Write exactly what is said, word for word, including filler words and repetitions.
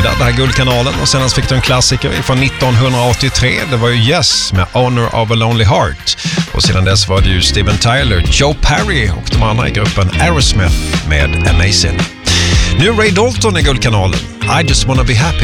sida, det här Guldkanalen. Och sen fick du en klassiker från nittonhundraåttiotre. Det var ju Yes med Honor of a Lonely Heart. Och sedan dess var det ju Steven Tyler, Joe Perry och de andra i gruppen Aerosmith med Amazing. Nu Ray Dalton i Guldkanalen. I just wanna be happy.